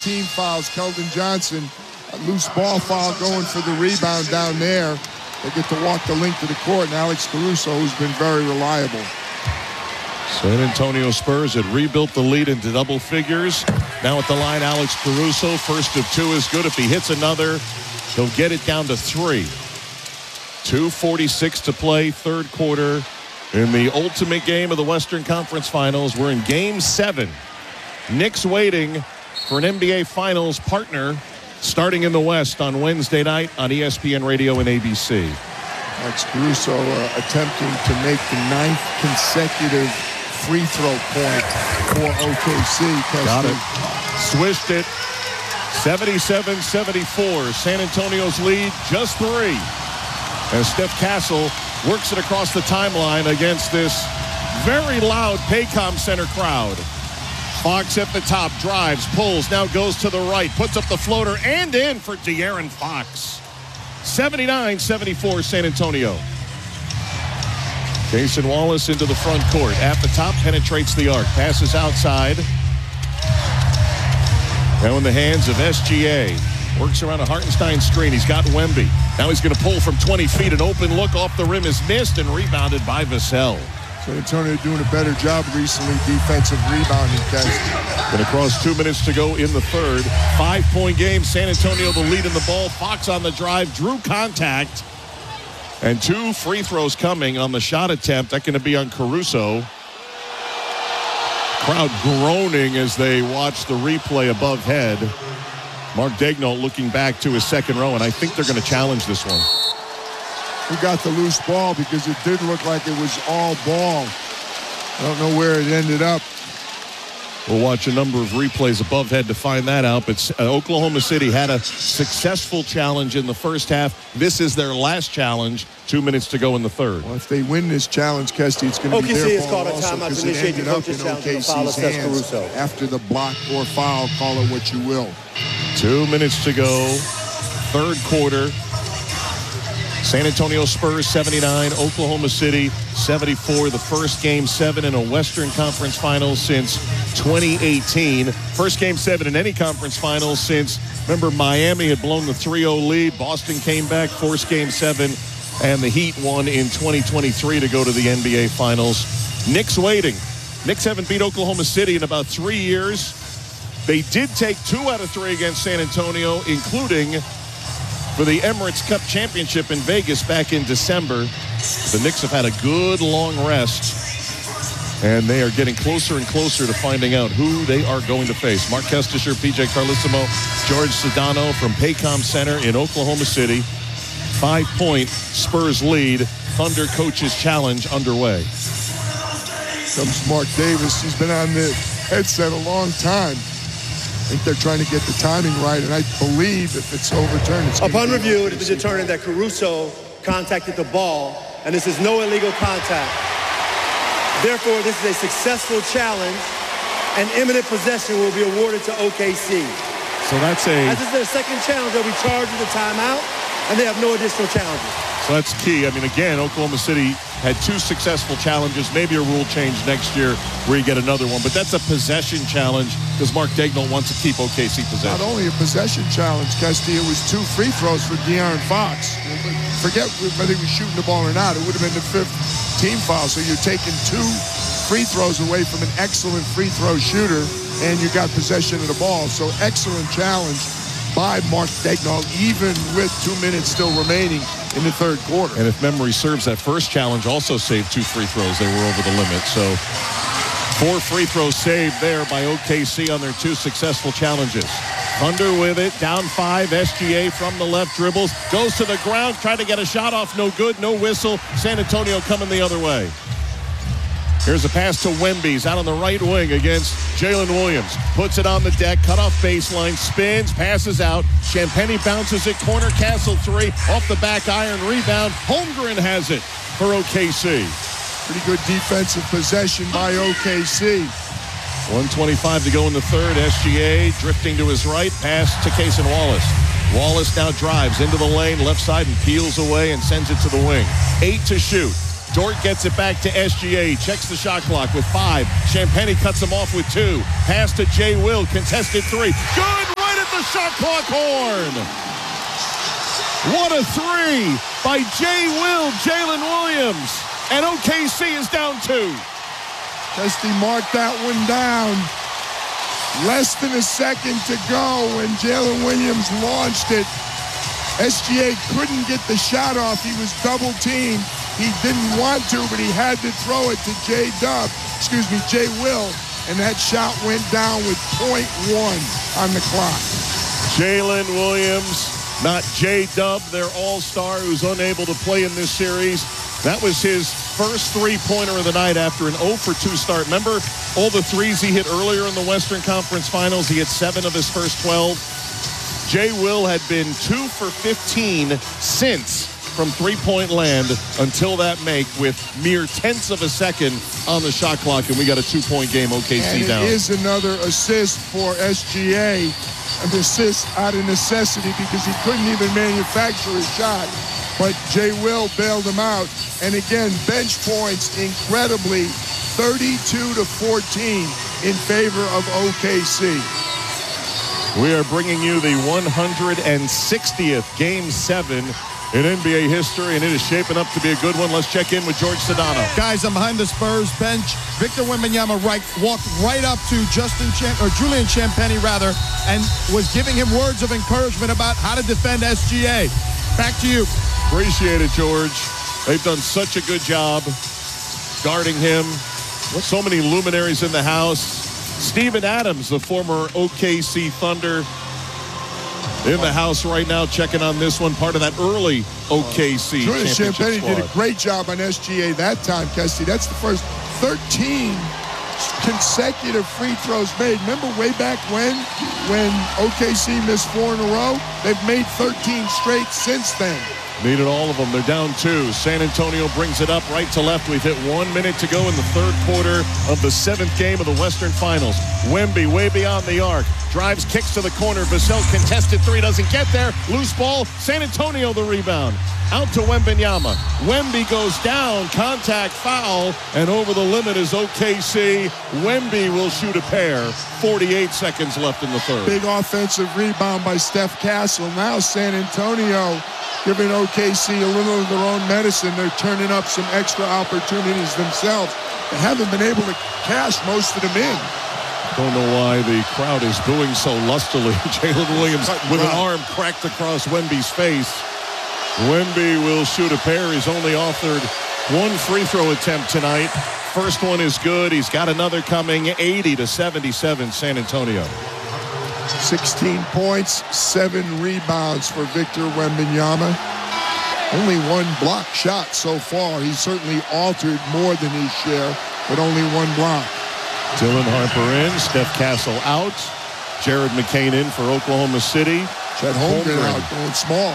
team fouls. Keldon Johnson, a loose ball foul going for the rebound down there. They get to walk the length of the court, and Alex Caruso, who's been very reliable. San Antonio Spurs had rebuilt the lead into double figures. Now at the line, Alex Caruso, first of two is good. If he hits another, he'll get it down to 3. 2:46 to play, third quarter. In the ultimate game of the Western Conference Finals, we're in Game 7. Knicks waiting for an NBA Finals partner starting in the West on Wednesday night on ESPN Radio and ABC. Alex Caruso attempting to make the 9th consecutive free throw point for OKC. Got it. Swished it. 77-74. San Antonio's lead just 3. As Steph Castle works it across the timeline against this very loud Paycom Center crowd. Fox at the top, drives, pulls, now goes to the right, puts up the floater and in for De'Aaron Fox. 79-74 San Antonio. Jason Wallace into the front court. At the top, penetrates the arc, passes outside. Now in the hands of SGA. Works around a Hartenstein screen. He's got Wemby. Now he's going to pull from 20 feet. An open look off the rim is missed and rebounded by Vassell. San Antonio doing a better job recently defensive rebounding. And across 2 minutes to go in the third. 5-point game. San Antonio the lead in the ball. Fox on the drive. Drew contact. And 2 free throws coming on the shot attempt. That's going to be on Caruso. Crowd groaning as they watch the replay above head. Mark Daigneault looking back to his second row, and I think they're going to challenge this one. Who got the loose ball, because it did look like it was all ball. I don't know where it ended up. We'll watch a number of replays above head to find that out. But Oklahoma City had a successful challenge in the first half. This is their last challenge. 2 minutes to go in the third. Well, if they win this challenge, Kesty, it's going to be their ball also, because it ended up in OKC's hands after the block or foul, call it what you will. 2 minutes to go. Third quarter. San Antonio Spurs 79, Oklahoma City 74. The first Game 7 in a Western Conference Finals since 2018. First Game 7 in any conference finals since, remember, Miami had blown the 3-0 lead. Boston came back, forced Game 7, and the Heat won in 2023 to go to the NBA Finals. Knicks waiting. Knicks haven't beat Oklahoma City in about 3 years. They did take 2 out of 3 against San Antonio, including for the Emirates Cup Championship in Vegas back in December. The Knicks have had a good long rest, and they are getting closer and closer to finding out who they are going to face. Mark Kestisher, PJ Carlissimo, George Sedano from Paycom Center in Oklahoma City. 5-point Spurs lead. Thunder coaches challenge underway. Comes Mark Davis. He's been on the headset a long time. I think they're trying to get the timing right, and I believe if it's overturned, it's upon review, it has been determined that Caruso contacted the ball, and this is no illegal contact. Therefore, this is a successful challenge, and imminent possession will be awarded to OKC. So that's as this is their second challenge, they'll be charged with a timeout, and they have no additional challenges. So that's key. I mean, again, Oklahoma City had 2 successful challenges, maybe a rule change next year where you get another one. But that's a possession challenge because Mark Daigneault wants to keep OKC possession. Not only a possession challenge, Kesty, it was 2 free throws for De'Aaron Fox. Forget whether he was shooting the ball or not. It would have been the 5th team foul. So you're taking 2 free throws away from an excellent free throw shooter, and you got possession of the ball. So excellent challenge by Mark Daigneault, even with 2 minutes still remaining in the third quarter. And if memory serves, that first challenge also saved 2 free throws. They were over the limit. So 4 free throws saved there by OKC on their 2 successful challenges. Thunder with it, down 5. SGA from the left dribbles, goes to the ground, trying to get a shot off, no good, no whistle. San Antonio coming the other way. Here's a pass to Wemby. He's out on the right wing against Jalen Williams. Puts it on the deck, cut off baseline, spins, passes out. Champagnie bounces it, corner, Castle 3. Off the back iron, rebound. Holmgren has it for OKC. Pretty good defensive possession by OKC. 1:25 to go in the third. SGA drifting to his right, pass to Cason Wallace. Wallace now drives into the lane, left side, and peels away and sends it to the wing. 8 to shoot. Dort gets it back to SGA. Checks the shot clock with 5. Champagnie cuts him off with 2. Pass to Jay Will. Contested 3. Good shot clock horn. What a three by Jalen Williams. And OKC is down 2. Kesty marked that one down. Less than a second to go when Jalen Williams launched it. SGA couldn't get the shot off. He was double teamed. He didn't want to, but he had to throw it to Jay Will. And that shot went down with 0.1 on the clock. Jalen Williams, not J-Dub, their all-star who's unable to play in this series. That was his first three-pointer of the night after an 0-for-2 start. Remember all the threes he hit earlier in the Western Conference Finals? He hit 7 of his first 12. Jay Will had been 2 for 15 since from three-point land until that make with mere tenths of a second on the shot clock, and we got a 2-point game. OKC and down. It is another assist for SGA, an assist out of necessity because he couldn't even manufacture a shot. But Jay Will bailed him out. And again, bench points incredibly 32-14 in favor of OKC. We are bringing you the 160th Game 7 in NBA history, and it is shaping up to be a good one. Let's check in with George Sedano. Guys, I'm behind the Spurs bench. Victor Wembanyama walked right up to Julian Champagnie, and was giving him words of encouragement about how to defend SGA. Back to you. Appreciate it, George. They've done such a good job guarding him. So many luminaries in the house. Steven Adams, the former OKC Thunder, in the house right now, checking on this one, part of that early OKC Julian championship Champagnie squad. did a great job on SGA that time, Kesty. That's the first 13 consecutive free throws made. Remember way back when OKC missed 4 in a row? They've made 13 straight since then. Needed all of them. They're down 2. San Antonio brings it up right to left. We've hit 1 minute to go in the third quarter of the 7th game of the Western Finals. Wemby way beyond the arc. Drives, kicks to the corner. Vassell contested 3, doesn't get there. Loose ball. San Antonio the rebound. Out to Wembanyama. Wemby goes down. Contact foul. And over the limit is OKC. Wemby will shoot a pair. 48 seconds left in the third. Big offensive rebound by Steph Castle. Now San Antonio giving OKC a little of their own medicine. They're turning up some extra opportunities themselves. They haven't been able to cash most of them in. Don't know why the crowd is booing so lustily. Jalen Williams with an arm cracked across Wemby's face. Wemby will shoot a pair. He's only authored 1 free throw attempt tonight. First one is good. He's got another coming. 80-77 San Antonio. 16 points, 7 rebounds for Victor Wembanyama. Only 1 block shot so far. He's certainly altered more than his share, but only 1 block. Dylan Harper in, Steph Castle out. Jared McCain in for Oklahoma City. Chet Holmgren out going small.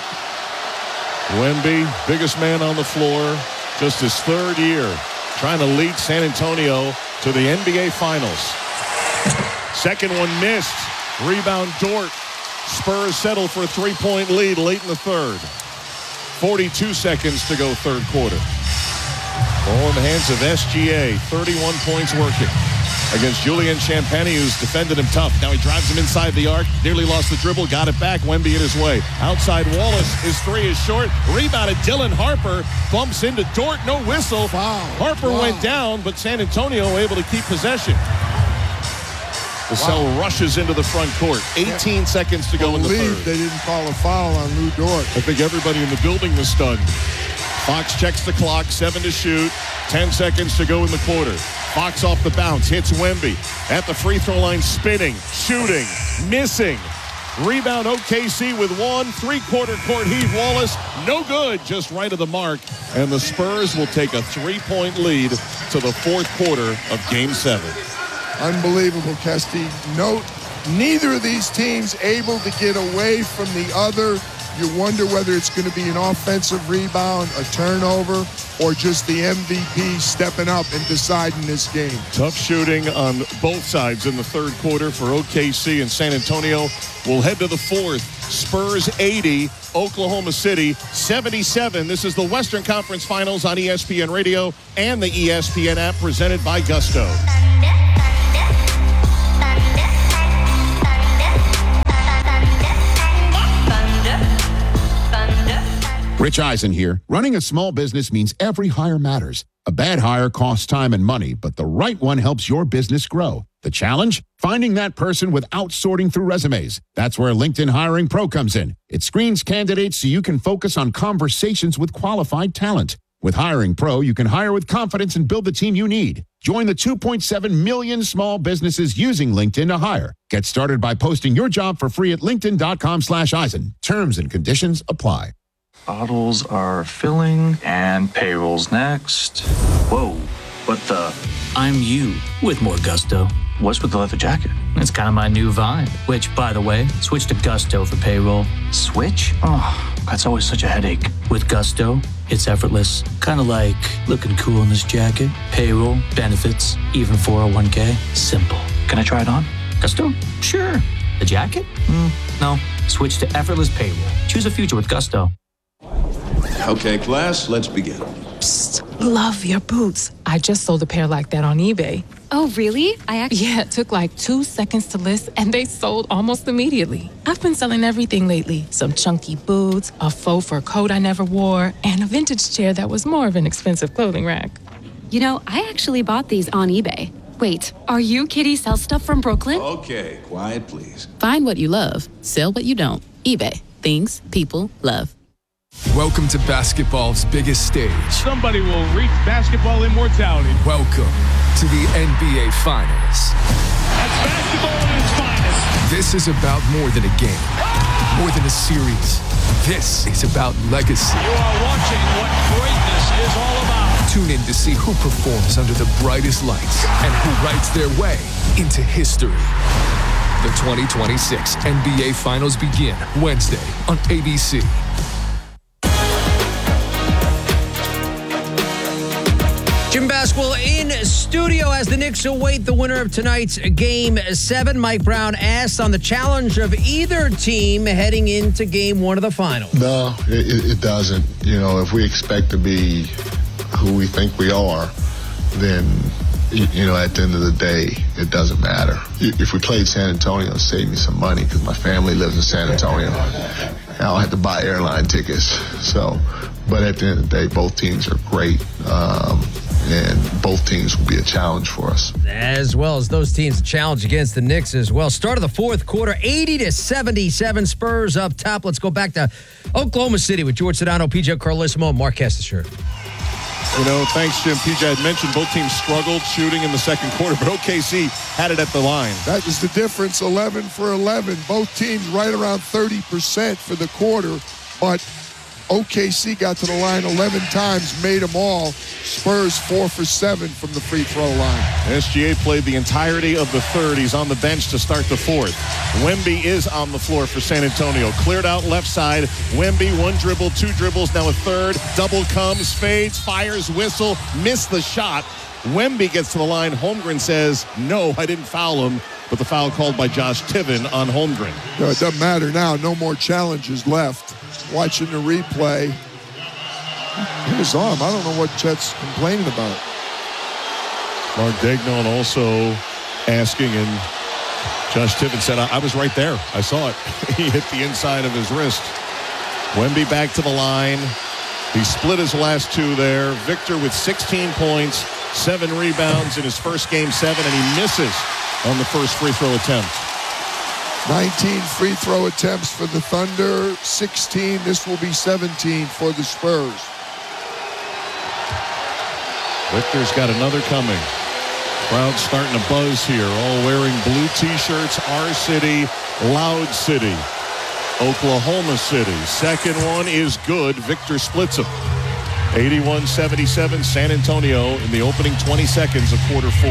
Wemby, biggest man on the floor, just his 3rd year, trying to lead San Antonio to the NBA Finals. Second one missed. Rebound Dort. Spurs settle for a 3-point lead late in the third. 42 seconds to go third quarter. Ball in the hands of SGA. 31 points working against Julian Champagnie, who's defended him tough. Now he drives him inside the arc. Nearly lost the dribble. Got it back. Wemby in his way. Outside Wallace. His 3 is short. Rebounded Dylan Harper. Bumps into Dort. No whistle. Foul. Harper went down, but San Antonio able to keep possession. Vassell rushes into the front court. 18 seconds to go in the third. They didn't call a foul on Lou Dort. I think everybody in the building was stunned. Fox checks the clock. 7 to shoot. 10 seconds to go in the quarter. Fox off the bounce. Hits Wemby. At the free throw line, spinning, shooting, missing. Rebound OKC with 1. 3-quarter court heave. Wallace, no good. Just right of the mark. And the Spurs will take a 3-point lead to the 4th quarter of Game 7. Unbelievable, Kesty. Note, neither of these teams able to get away from the other. You wonder whether it's going to be an offensive rebound, a turnover, or just the MVP stepping up and deciding this game. Tough shooting on both sides in the third quarter for OKC, and San Antonio will head to the 4th. Spurs 80, Oklahoma City 77. This is the Western Conference Finals on ESPN Radio and the ESPN app, presented by Gusto. Rich Eisen here. Running a small business means every hire matters. A bad hire costs time and money, but the right one helps your business grow. The challenge? Finding that person without sorting through resumes. That's where LinkedIn Hiring Pro comes in. It screens candidates so you can focus on conversations with qualified talent. With Hiring Pro, you can hire with confidence and build the team you need. Join the 2.7 million small businesses using LinkedIn to hire. Get started by posting your job for free at linkedin.com/Eisen. Terms and conditions apply. Bottles are filling and payroll's next. Whoa, what the? I'm you with more gusto. What's with the leather jacket? It's kind of my new vibe, which, by the way, switch to Gusto for payroll. Switch? Oh, that's always such a headache. With Gusto, it's effortless. Kind of like looking cool in this jacket. Payroll, benefits, even 401k. Simple. Can I try it on? Gusto? Sure. The jacket? No. Switch to effortless payroll. Choose a future with Gusto. Okay, class, let's begin. Psst, love your boots. I just sold a pair like that on eBay. Oh, really? Yeah, it took like 2 seconds to list, and they sold almost immediately. I've been selling everything lately. Some chunky boots, a faux fur coat I never wore, and a vintage chair that was more of an expensive clothing rack. You know, I actually bought these on eBay. Wait, are you Kitty Sell Stuff from Brooklyn? Okay, quiet, please. Find what you love. Sell what you don't. eBay. Things people love. Welcome to basketball's biggest stage. Somebody will reach basketball immortality. Welcome to the NBA Finals. That's basketball at its finest. This is about more than a game, more than a series. This is about legacy. You are watching what greatness is all about. Tune in to see who performs under the brightest lights and who writes their way into history. The 2026 NBA Finals begin Wednesday on ABC. Jim Basquill in studio as the Knicks await the winner of tonight's Game 7. Mike Brown asked on the challenge of either team heading into Game 1 of the Finals. No, it doesn't. You know, if we expect to be who we think we are, then, you know, at the end of the day, it doesn't matter. If we played San Antonio, it'd save me some money because my family lives in San Antonio. I don't have to buy airline tickets. So, but at the end of the day, both teams are great. And both teams will be a challenge for us. As well as those teams, a challenge against the Knicks as well. Start of the fourth quarter, 80-77, Spurs up top. Let's go back to Oklahoma City with George Sedano, PJ Carlissimo, and Mark Kestecher. You know, thanks, Jim. PJ had mentioned both teams struggled shooting in the second quarter, but OKC had it at the line. That was the difference, 11 for 11. Both teams right around 30% for the quarter, but OKC got to the line 11 times, made them all. Spurs 4 for 7 from the free throw line. SGA played the entirety of the third. He's on the bench to start the fourth. Wemby is on the floor for San Antonio. Cleared out left side. Wemby, 1 dribble, 2 dribbles, now a third. Double comes, fades, fires, whistle, missed the shot. Wemby gets to the line. Holmgren says, no, I didn't foul him. But the foul called by Josh Tiven on Holmgren. No, it doesn't matter now. No more challenges left. Watching the replay. Hit his arm. I don't know what Chet's complaining about. Mark Degnon also asking, and Josh Tiven said, I was right there. I saw it. He hit the inside of his wrist. Wemby back to the line. He split his last 2 there. Victor with 16 points, 7 rebounds in his first Game 7, and he misses on the first free throw attempt. 19 free throw attempts for the Thunder, 16. This will be 17 for the Spurs. Victor's got another coming. Crowd starting to buzz here, all wearing blue T-shirts. Our City, Loud City, Oklahoma City. Second one is good. Victor splits them. 81-77, San Antonio in the opening 20 seconds of quarter 4.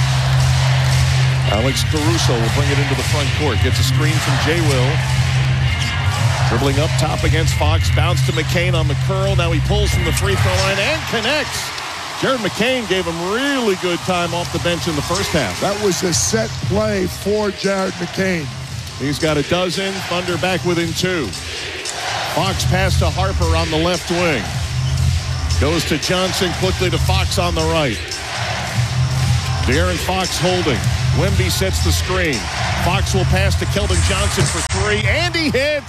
Alex Caruso will bring it into the front court. Gets a screen from Jay Will. Dribbling up top against Fox. Bounce to McCain on the curl. Now he pulls from the free throw line and connects. Jared McCain gave him really good time off the bench in the first half. That was a set play for Jared McCain. He's got a dozen. Thunder back within 2. Fox pass to Harper on the left wing. Goes to Johnson, quickly to Fox on the right. De'Aaron Fox holding. Wemby sets the screen. Fox will pass to Keldon Johnson for 3, and he hits.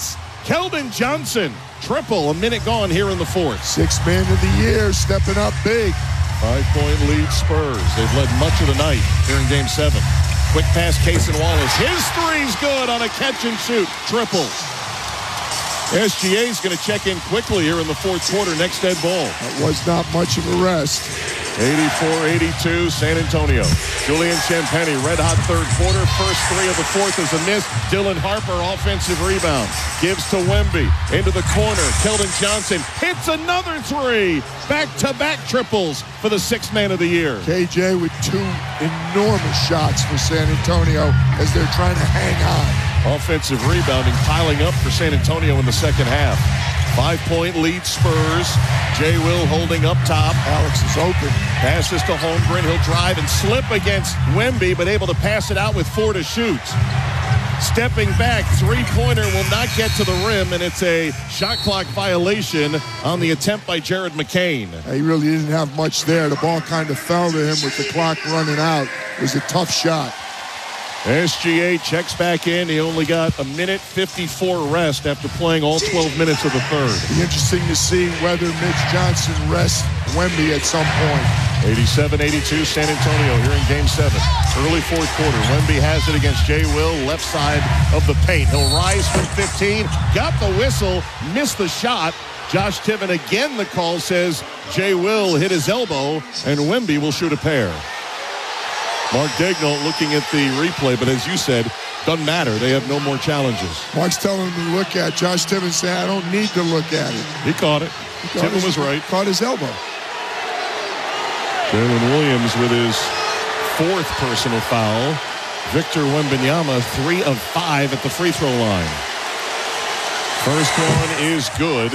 Keldon Johnson, triple, a minute gone here in the fourth. Sixth man of the year, stepping up big. 5-point lead Spurs. They've led much of the night here in Game 7. Quick pass, Cason Wallace. His three's good on a catch and shoot. Triple. SGA's going to check in quickly here in the fourth quarter. Next dead ball. That was not much of a rest. 84-82, San Antonio. Julian Champagnie, red-hot third quarter. First three of the fourth is a miss. Dylan Harper, offensive rebound. Gives to Wemby. Into the corner. Keldon Johnson hits another three. Back-to-back triples for the sixth man of the year. KJ with two enormous shots for San Antonio as they're trying to hang on. Offensive rebounding piling up for San Antonio in the second half. 5-point lead Spurs. Jay Will holding up top. Alex is open. Passes to Holmgren. He'll drive and slip against Wemby, but able to pass it out with 4 to shoot. Stepping back, three-pointer will not get to the rim, and it's a shot clock violation on the attempt by Jared McCain. He really didn't have much there. The ball kind of fell to him with the clock running out. It was a tough shot. SGA checks back in. He only got a minute 54 rest after playing all 12 minutes of the third. It'll be interesting to see whether Mitch Johnson rests Wemby at some point. 87-82 San Antonio here in Game 7. Early fourth quarter. Wemby has it against Jay Will, left side of the paint. He'll rise from 15. Got the whistle, missed the shot. Josh Tiven again, the call says Jay Will hit his elbow, and Wemby will shoot a pair. Mark Daigneault looking at the replay, but as you said, doesn't matter. They have no more challenges. Mark's telling him to look at. Josh Tiven said, I don't need to look at it. He caught it. Tiven was right. Caught his elbow. Jalen Williams with his fourth personal foul. Victor Wembanyama, 3 of 5 at the free throw line. First one is good.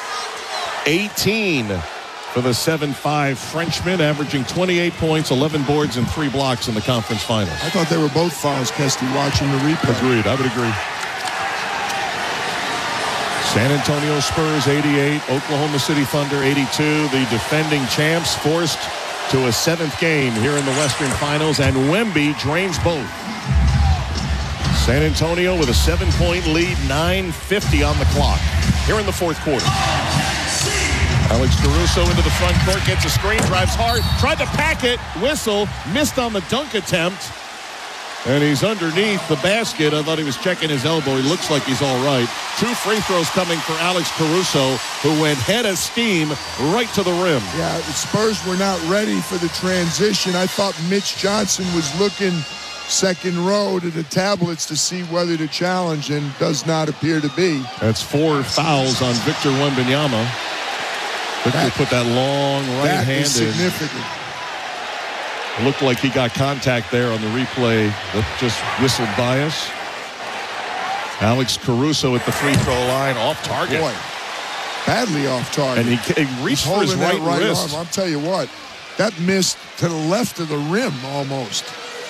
18 for the 7'5 Frenchman, averaging 28 points, 11 boards, and 3 blocks in the conference finals. I thought they were both fouls, Kesty, watching the replay. Agreed. I would agree. San Antonio Spurs 88, Oklahoma City Thunder 82. The defending champs forced to a 7th game here in the Western Finals, and Wemby drains both. San Antonio with a 7-point lead, 9:50 on the clock. Here in the fourth quarter. Alex Caruso into the front court, gets a screen, drives hard, tried to pack it, whistle, missed on the dunk attempt. And he's underneath the basket. I thought he was checking his elbow. He looks like he's all right. 2 free throws coming for Alex Caruso, who went head of steam right to the rim. Yeah, the Spurs were not ready for the transition. I thought Mitch Johnson was looking second row to the tablets to see whether to challenge, and does not appear to be. That's 4 fouls on Victor Wembanyama. Victor put that long right hand in. That is significant. It looked like he got contact there on the replay that just whistled by us. Alex Caruso at the free throw line, off target. Boy, badly off target. And he reached for his right wrist. Arm. I'll tell you what, that missed to the left of the rim almost.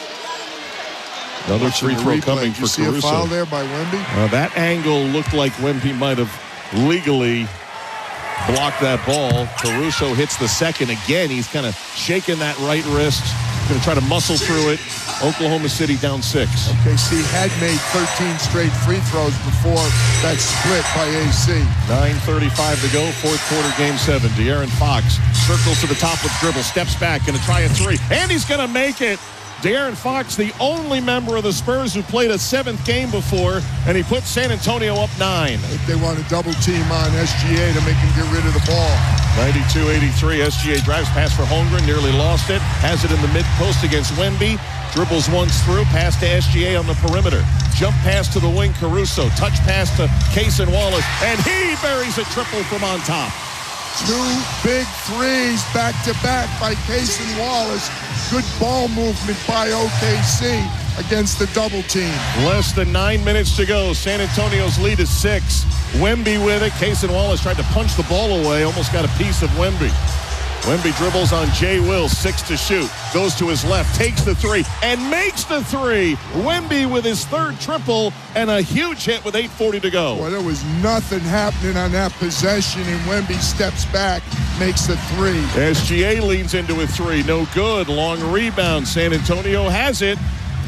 Another free throw coming for Caruso. You see a foul there by Wemby? That angle looked like Wemby might have legally blocked that ball. Caruso hits the second again. He's kind of shaking that right wrist. Going to try to muscle through it. Oklahoma City down 6. OKC had made 13 straight free throws before that split by AC. 9:35 to go, fourth quarter, Game 7. De'Aaron Fox circles to the top with dribble, steps back, going to try a 3, and he's going to make it. De'Aaron Fox, the only member of the Spurs who played a 7th game before, and he puts San Antonio up 9. I think they want to double team on SGA to make him get rid of the ball. 92-83, SGA drives pass for Holmgren, nearly lost it, has it in the mid-post against Wemby, dribbles once through, pass to SGA on the perimeter, jump pass to the wing, Caruso, touch pass to Cason Wallace, and he buries a triple from on top. 2 big threes back-to-back by Cason Wallace. Good ball movement by OKC against the double team. Less than 9 minutes to go. San Antonio's lead is 6. Wemby with it. Cason Wallace tried to punch the ball away. Almost got a piece of Wemby. Wemby dribbles on Jay Will, 6 to shoot. Goes to his left, takes the 3, and makes the 3. Wemby with his 3rd triple and a huge hit with 8:40 to go. Well, there was nothing happening on that possession, and Wemby steps back, makes the 3. SGA leans into a 3. No good. Long rebound. San Antonio has it.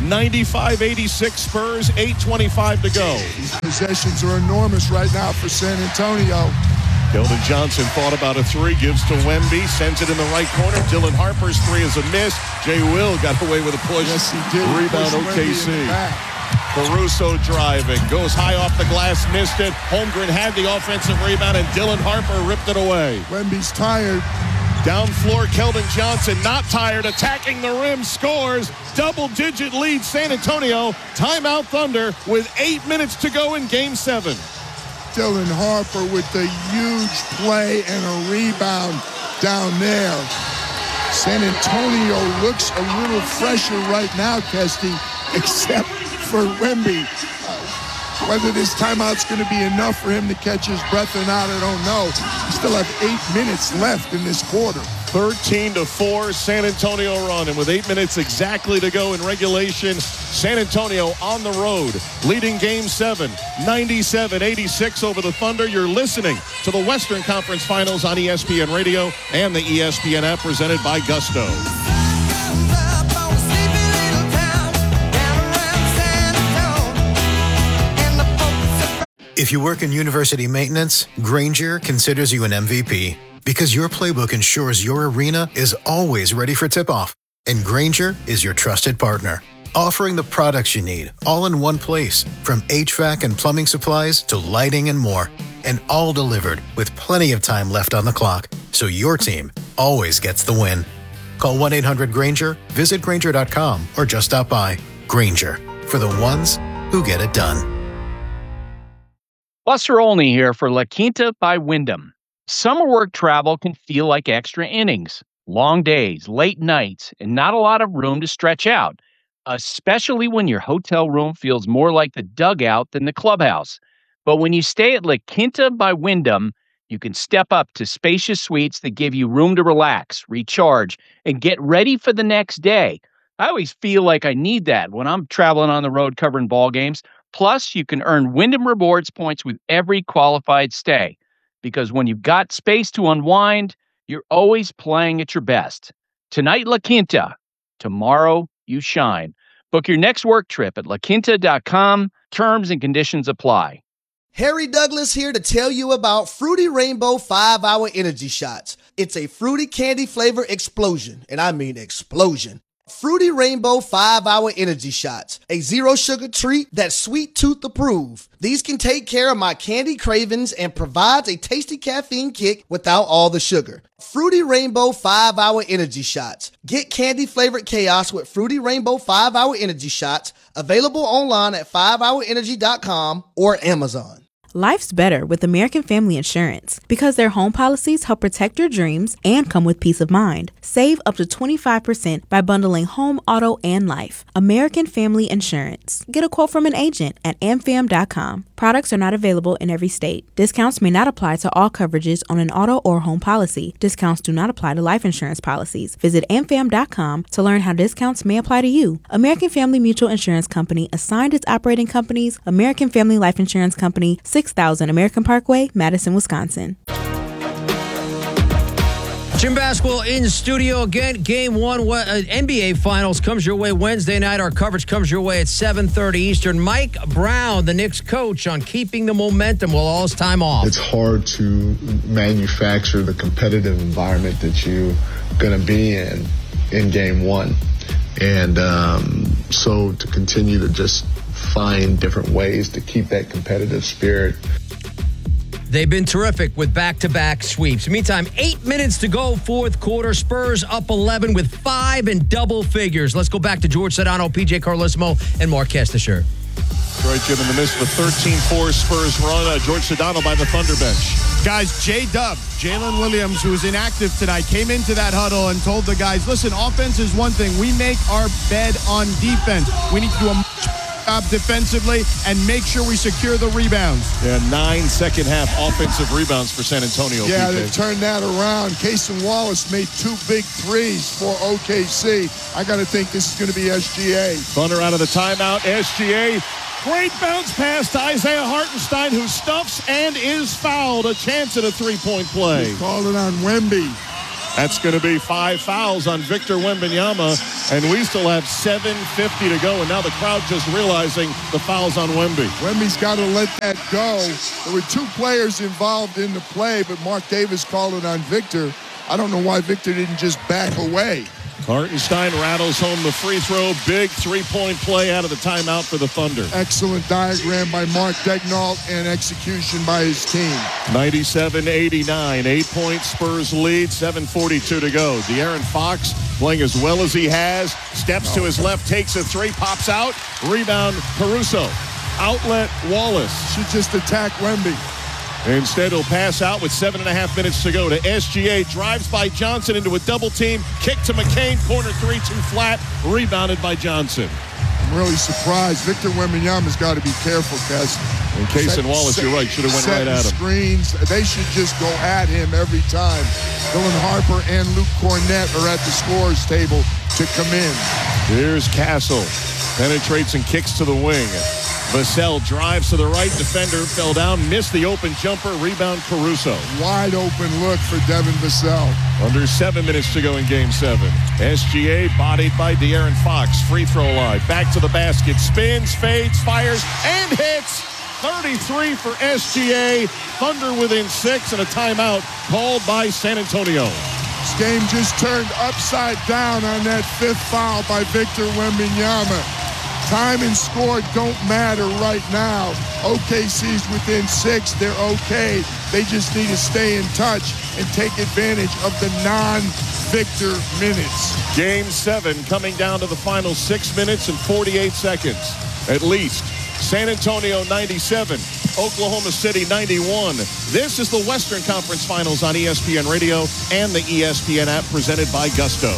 95-86 Spurs, 8:25 to go. These possessions are enormous right now for San Antonio. Keldon Johnson thought about a three, gives to Wemby, sends it in the right corner. Dylan Harper's three is a miss. Jay Will got away with a push. Yes, he did. Rebound OKC. Caruso driving, goes high off the glass, missed it. Holmgren had the offensive rebound, and Dylan Harper ripped it away. Wemby's tired. Down floor, Keldon Johnson, not tired, attacking the rim, scores. Double-digit lead, San Antonio. Timeout Thunder with 8 minutes to go in Game 7. Dylan Harper with the huge play and a rebound down there. San Antonio looks a little fresher right now, Kesty, except for Wemby. Whether this timeout's going to be enough for him to catch his breath or not, I don't know. We still have 8 minutes left in this quarter. 13-4 San Antonio run, and with 8 minutes exactly to go in regulation, San Antonio on the road, leading Game 7, 97-86 over the Thunder. You're listening to the Western Conference Finals on ESPN Radio and the ESPN app, presented by Gusto. If you work in university maintenance, Grainger considers you an MVP because your playbook ensures your arena is always ready for tip-off. And Grainger is your trusted partner, offering the products you need all in one place, from HVAC and plumbing supplies to lighting and more, and all delivered with plenty of time left on the clock, so your team always gets the win. Call 1-800-GRAINGER, visit Grainger.com, or just stop by. Grainger, for the ones who get it done. Buster Olney here for La Quinta by Wyndham. Summer work travel can feel like extra innings, long days, late nights, and not a lot of room to stretch out, especially when your hotel room feels more like the dugout than the clubhouse. But when you stay at La Quinta by Wyndham, you can step up to spacious suites that give you room to relax, recharge, and get ready for the next day. I always feel like I need that when I'm traveling on the road covering ball games. Plus, you can earn Wyndham Rewards points with every qualified stay. Because when you've got space to unwind, you're always playing at your best. Tonight, La Quinta. Tomorrow, you shine. Book your next work trip at laquinta.com. Terms and conditions apply. Harry Douglas here to tell you about Fruity Rainbow 5-Hour Energy Shots. It's a fruity candy flavor explosion, and I mean explosion. Fruity Rainbow 5-Hour Energy Shots, a zero-sugar treat that's sweet tooth approved. These can take care of my candy cravings and provides a tasty caffeine kick without all the sugar. Fruity Rainbow 5-Hour Energy Shots. Get candy-flavored chaos with Fruity Rainbow 5-Hour Energy Shots, available online at 5hourenergy.com or Amazon. Life's better with American Family Insurance because their home policies help protect your dreams and come with peace of mind. Save up to 25% by bundling home, auto, and life. American Family Insurance. Get a quote from an agent at amfam.com. Products are not available in every state. Discounts may not apply to all coverages on an auto or home policy. Discounts do not apply to life insurance policies. Visit amfam.com to learn how discounts may apply to you. American Family Mutual Insurance Company assigned its operating companies, American Family Life Insurance Company, 6000 American Parkway, Madison, Wisconsin. Jim Basketball in studio again. Game 1 NBA Finals comes your way Wednesday night. Our coverage comes your way at 7:30 Eastern. Mike Brown, the Knicks coach, on keeping the momentum while all his time off. It's hard to manufacture the competitive environment that you're going to be in Game 1. And so to continue to just find different ways to keep that competitive spirit. They've been terrific with back-to-back sweeps. Meantime, 8 minutes to go, fourth quarter. Spurs up 11 with 5 in double figures. Let's go back to George Sedano, PJ Carlesimo, and Mark Kestecher. Right, Jim, in the midst of a 13-4 Spurs run, George Sedano by the Thunder bench. Guys, J-Dub, Jalen Williams, who's inactive tonight, came into that huddle and told the guys, listen, offense is one thing. We make our bed on defense. We need to do a job defensively and make sure we secure the rebounds. Yeah, 9 second-half offensive rebounds for San Antonio. Yeah, PJ. they turned that around. Cason Wallace made 2 big threes for OKC. I got to think this is going to be SGA. Thunder out of the timeout. SGA. Great bounce pass to Isaiah Hartenstein, who stuffs and is fouled. A chance at a three-point play. He called it on Wemby. That's going to be 5 fouls on Victor Wembanyama, and we still have 7:50 to go, and now the crowd just realizing the foul's on Wemby. Wemby's got to let that go. There were 2 players involved in the play, but Mark Davis called it on Victor. I don't know why Victor didn't just back away. Hartenstein rattles home the free throw. Big three-point play out of the timeout for the Thunder. Excellent diagram by Mark Daigneault and execution by his team. 97-89, 8-point Spurs lead, 7:42 to go. De'Aaron Fox playing as well as he has. Steps to his left, takes a 3, pops out. Rebound, Caruso. Outlet, Wallace. Should just attack Wemby. Instead, he'll pass out with 7.5 minutes to go to SGA. Drives by Johnson into a double team. Kick to McCain. Corner 3, too flat. Rebounded by Johnson. I'm really surprised. Victor Wembanyama's got to be careful, Kes. In case in Wallace, you're right. Should have went right at him. Screens. They should just go at him every time. Dylan Harper and Luke Cornett are at the scorer's table to come in. Here's Castle. Penetrates and kicks to the wing. Vassell drives to the right. Defender fell down, missed the open jumper. Rebound, Caruso. Wide open look for Devin Vassell. Under 7 minutes to go in Game 7. SGA bodied by De'Aaron Fox. Free throw line. Back to the basket. Spins, fades, fires, and hits. 33 for SGA. Thunder within 6 and a timeout called by San Antonio. This game just turned upside down on that 5th foul by Victor Wembanyama. Time and score don't matter right now. OKC's within 6. They're okay. They just need to stay in touch and take advantage of the non-Victor minutes. Game 7 coming down to the final 6 minutes and 48 seconds. At least. San Antonio 97. Oklahoma City 91. This is the Western Conference Finals on ESPN Radio and the ESPN app presented by Gusto.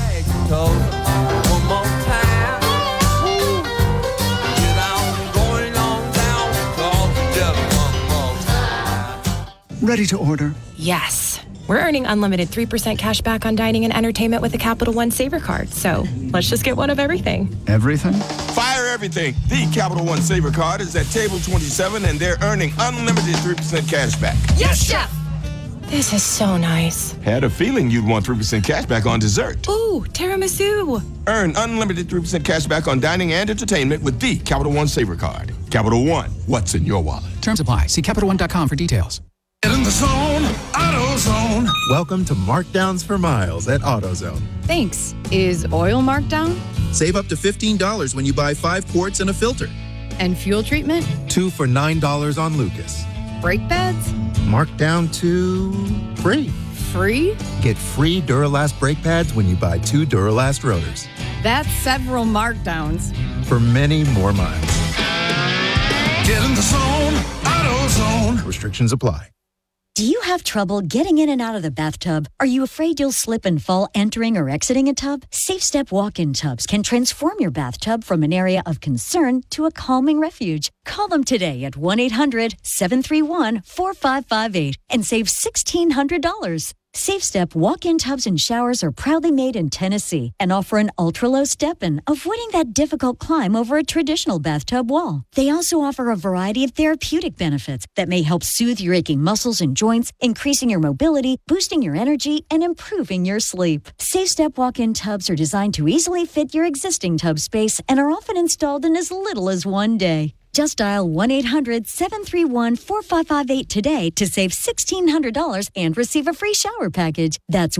Ready to order? Yes. We're earning unlimited 3% cash back on dining and entertainment with the Capital One Saver Card. So let's just get one of everything. Everything? Fire everything. The Capital One Saver Card is at table 27 and they're earning unlimited 3% cash back. Yes, Chef! This is so nice. Had a feeling you'd want 3% cash back on dessert. Ooh, tiramisu. Earn unlimited 3% cash back on dining and entertainment with the Capital One Saver Card. Capital One, what's in your wallet? Terms apply. See CapitalOne.com for details. Get in the zone, AutoZone. Welcome to Markdowns for Miles at AutoZone. Thanks. Is oil marked down? Save up to $15 when you buy 5 quarts and a filter. And fuel treatment? 2 for $9 on Lucas. Brake pads? Marked down to free. Free? Get free Duralast brake pads when you buy 2 Duralast rotors. That's several markdowns. For many more miles. Get in the zone, AutoZone. Restrictions apply. Do you have trouble getting in and out of the bathtub? Are you afraid you'll slip and fall entering or exiting a tub? Safe Step walk-in tubs can transform your bathtub from an area of concern to a calming refuge. Call them today at 1-800-731-4558 and save $1,600. Safe Step walk-in tubs and showers are proudly made in Tennessee and offer an ultra-low step-in, avoiding that difficult climb over a traditional bathtub wall. They also offer a variety of therapeutic benefits that may help soothe your aching muscles and joints, increasing your mobility, boosting your energy, and improving your sleep. Safe Step walk-in tubs are designed to easily fit your existing tub space and are often installed in as little as 1 day. Just dial 1-800-731-4558 today to save $1,600 and receive a free shower package. That's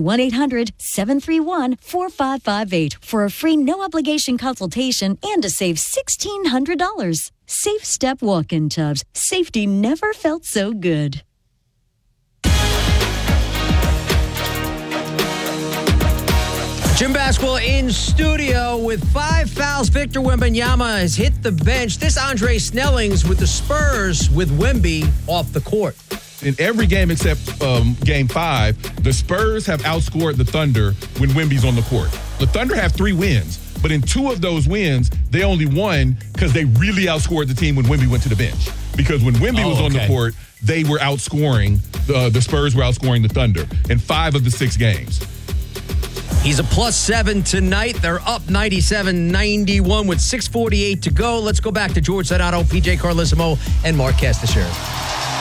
1-800-731-4558 for a free no-obligation consultation and to save $1,600. Safe Step walk-in tubs. Safety never felt so good. Jim Basketball in studio with 5 fouls. Victor Wembanyama has hit the bench. This Andre Snellings with the Spurs with Wemby off the court. In every game except Game 5, the Spurs have outscored the Thunder when Wemby's on the court. The Thunder have 3 wins, but in 2 of those wins, they only won because they really outscored the team when Wemby went to the bench. Because when Wemby was on the court, they were outscoring, the Spurs were outscoring the Thunder in 5 of the 6 games. He's a +7 tonight. They're up 97-91 with 6:48 to go. Let's go back to George Sedano, PJ Carlissimo, and Mark Castashare.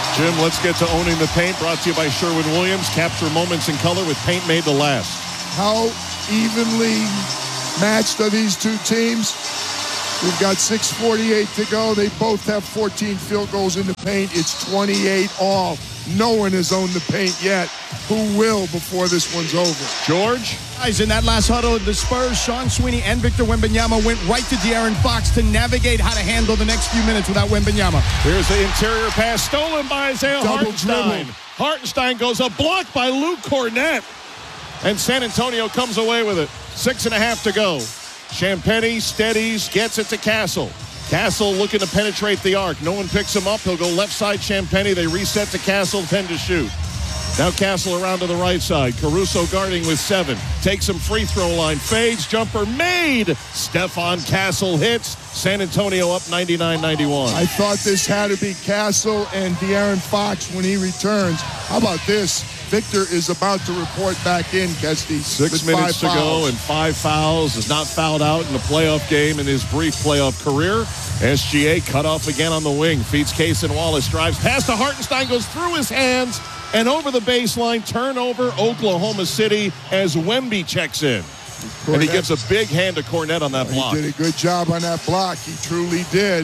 Jim, let's get to owning the paint. Brought to you by Sherwin-Williams. Capture moments in color with paint made to last. How evenly matched are these two teams? We've got 6:48 to go. They both have 14 field goals in the paint. It's 28 all. No one has owned the paint yet. Who will before this one's over? George? Guys, in that last huddle, the Spurs, Sean Sweeney and Victor Wembanyama went right to De'Aaron Fox to navigate how to handle the next few minutes without Wembanyama. Here's the interior pass stolen by Isaiah Double Hartenstein. dribble. Hartenstein goes up, blocked by Luke Cornett. And San Antonio comes away with it. 6.5 to go. Champagnie steadies, gets it to Castle. Castle looking to penetrate the arc. No one picks him up. He'll go left side Champagnie. They reset to Castle, 10 to shoot. Now Castle around to the right side. Caruso guarding with 7. Takes him free throw line. Fades. Jumper made. Stephon Castle hits. San Antonio up 99-91. I thought this had to be Castle and De'Aaron Fox when he returns. How about this? Victor is about to report back in, Kesty. 6 minutes to go and 5 fouls. Is not fouled out in a playoff game in his brief playoff career. SGA cut off again on the wing. Feeds Cason Wallace. Drives past to Hartenstein. Goes through his hands and over the baseline. Turnover Oklahoma City as Wemby checks in. Cornett. And he gives a big hand to Cornett on that block. He did a good job on that block. He truly did.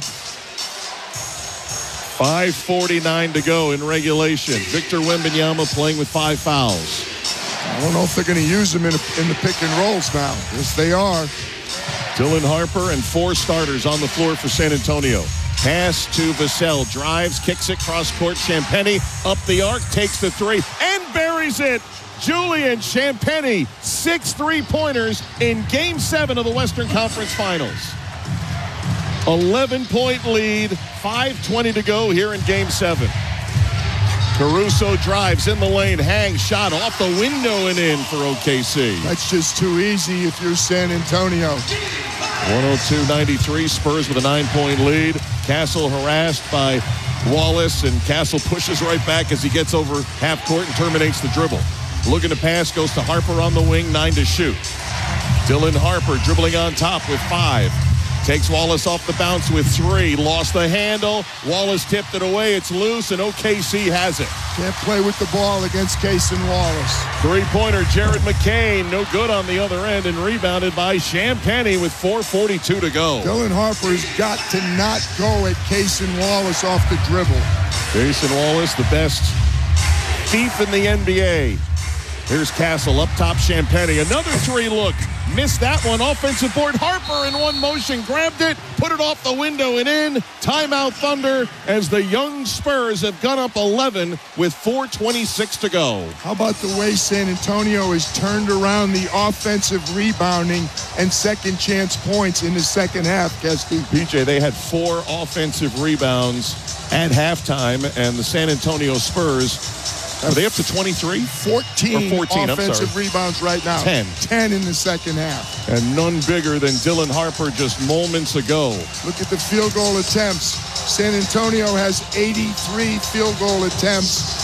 5:49 to go in regulation. Victor Wembanyama playing with 5 fouls. I don't know if they're going to use him in the pick and rolls now. Yes, they are. Dylan Harper and 4 starters on the floor for San Antonio. Pass to Vassell. Drives, kicks it cross court. Champagnie up the arc, takes the 3, and buries it. Julian Champagnie, 6 3-pointers in Game 7 of the Western Conference Finals. 11-point lead, 5:20 to go here in Game 7. Caruso drives in the lane, hangs, shot off the window and in for OKC. That's just too easy if you're San Antonio. 102-93, Spurs with a 9-point lead. Castle harassed by Wallace, and Castle pushes right back as he gets over half court and terminates the dribble. Looking to pass, goes to Harper on the wing, 9 to shoot. Dylan Harper dribbling on top with 5. Takes Wallace off the bounce with 3. Lost the handle. Wallace tipped it away. It's loose, and OKC has it. Can't play with the ball against Cason Wallace. 3-pointer, Jared McCain. No good on the other end, and rebounded by Champagnie with 4:42 to go. Dylan Harper's got to not go at Cason Wallace off the dribble. Cason Wallace, the best thief in the NBA. Here's Castle up top, Champagnie. Another 3 look. Missed that one. Offensive board. Harper in one motion. Grabbed it. Put it off the window and in. Timeout Thunder as the young Spurs have gone up 11 with 4:26 to go. How about the way San Antonio has turned around the offensive rebounding and second chance points in the second half, Kesty? PJ, they had 4 offensive rebounds at halftime, and the San Antonio Spurs, are they up to 23? 14 offensive rebounds right now. 10 in the second half. And none bigger than Dylan Harper just moments ago. Look at the field goal attempts. San Antonio has 83 field goal attempts.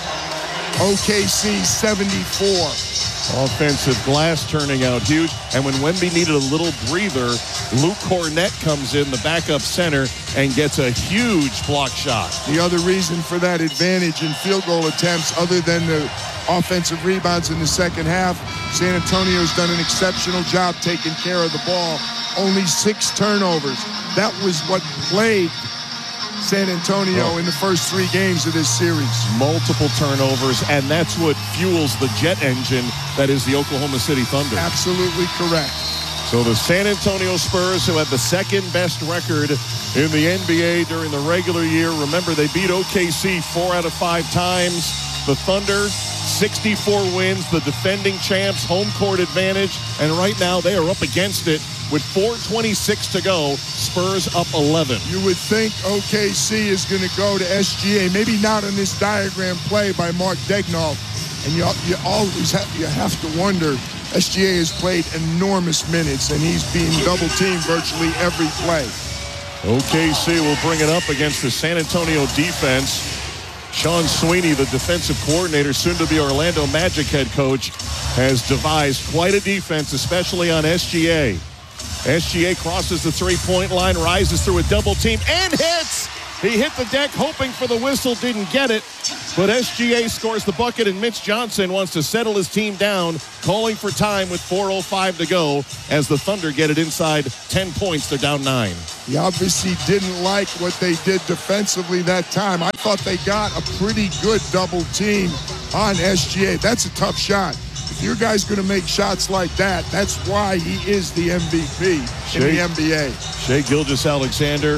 OKC 74. Offensive glass turning out huge. And when Wemby needed a little breather, Luke Cornett comes in, the backup center, and gets a huge block shot. The other reason for that advantage in field goal attempts, other than the offensive rebounds in the second half, San Antonio's done an exceptional job taking care of the ball. Only 6 turnovers. That was what plagued San Antonio in the first 3 games of this series. Multiple turnovers, and that's what fuels the jet engine that is the Oklahoma City Thunder. Absolutely correct. So the San Antonio Spurs, who had the second best record in the NBA during the regular year. Remember, they beat OKC 4 out of 5 times. The Thunder, 64 wins, the defending champs, home court advantage, and right now they are up against it with 4:26 to go. Spurs up 11. You would think OKC is going to go to SGA, maybe not on this diagram play by Mark Daigneault, and you always have to wonder. SGA has played enormous minutes, and he's being double-teamed virtually every play. OKC will bring it up against the San Antonio defense. Sean Sweeney, the defensive coordinator, soon to be Orlando Magic head coach, has devised quite a defense, especially on SGA. SGA crosses the 3-point line, rises through a double team, and hits! He hit the deck hoping for the whistle, didn't get it. But SGA scores the bucket, and Mitch Johnson wants to settle his team down, calling for time with 4:05 to go as the Thunder get it inside 10 points. They're down 9. He obviously didn't like what they did defensively that time. I thought they got a pretty good double team on SGA. That's a tough shot. If your guy's going to make shots like that, that's why he is the MVP in the NBA. Shai Gilgeous-Alexander,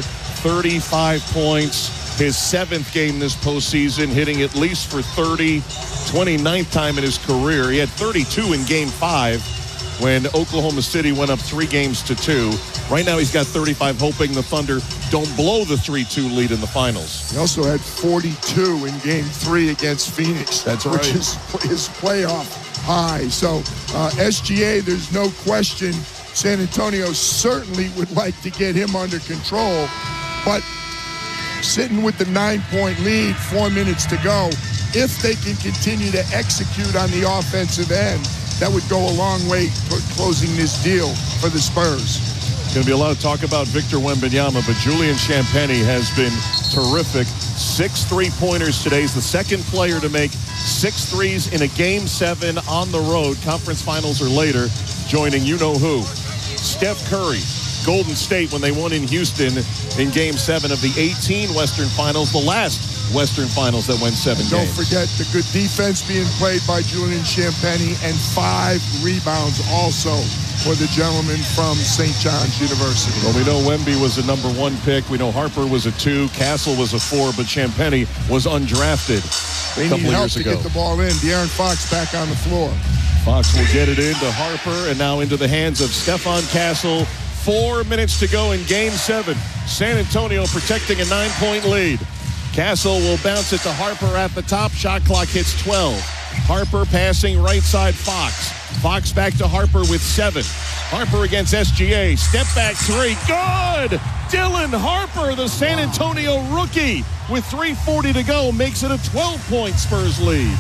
35 points. His 7th game this postseason, hitting at least for 30, 29th time in his career. He had 32 in Game 5 when Oklahoma City went up 3-2. Right now he's got 35, hoping the Thunder don't blow the 3-2 lead in the finals. He also had 42 in Game 3 against Phoenix. That's right. Which is his playoff high. So SGA, there's no question, San Antonio certainly would like to get him under control. But sitting with the 9-point lead, 4 minutes to go, if they can continue to execute on the offensive end, that would go a long way toward closing this deal for the Spurs. Going to be a lot of talk about Victor Wembanyama, but Julian Champagnie has been terrific. 6 3-pointers today. He's the second player to make 6 threes in a Game 7 on the road. Conference finals or later, joining you-know-who. Steph Curry, Golden State, when they won in Houston in Game 7 of the 18 Western Finals, the last Western Finals that went 7 games. Don't forget the good defense being played by Julian Champagnie, and 5 rebounds also for the gentleman from St. John's University. Well, we know Wemby was a number 1 pick. We know Harper was a 2. Castle was a 4, but Champagnie was undrafted a couple of years ago. They need help to get the ball in. De'Aaron Fox back on the floor. Fox will get it into Harper, and now into the hands of Stephon Castle. 4 minutes to go in Game 7. San Antonio protecting a 9-point lead. Castle will bounce it to Harper at the top. Shot clock hits 12. Harper passing right side Fox. Fox back to Harper with 7. Harper against SGA. Step back 3. Good! Dylan Harper, the San Antonio rookie, with 3:40 to go, makes it a 12-point Spurs lead.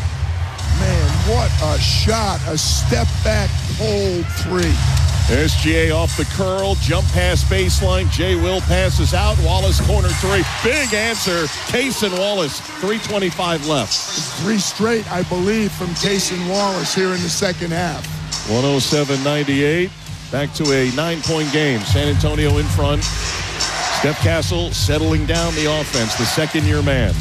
Man, what a shot. A step back cold 3. SGA off the curl, jump pass baseline. Jay Will passes out. Wallace corner 3. Big answer. Cason Wallace, 3:25 left. 3 straight, I believe, from Cason Wallace here in the second half. 107-98. Back to a 9-point game. San Antonio in front. Steph Castle settling down the offense, the second-year man.